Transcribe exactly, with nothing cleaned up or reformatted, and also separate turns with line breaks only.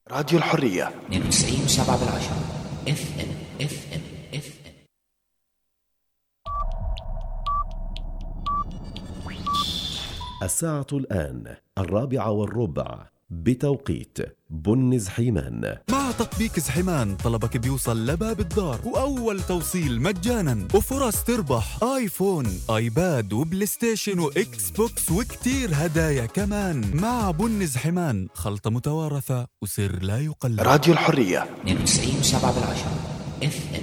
راديو الحرية
اثنين وتسعين وسبعة بالعشرة اف ام اف ام اف ام.
الساعة الآن الرابعة والربع بتوقيت بن زحيمان.
مع تطبيق زحيمان طلبك بيوصل لباب الدار وأول توصيل مجانا وفرص تربح آيفون آيباد وبلاي ستيشن وإكس بوكس وكتير هدايا كمان. مع بن زحيمان خلطة متوارثة وسر لا يقلد.
راديو الحرية
اثنين وتسعين وسبعة بالعشرة اف ام.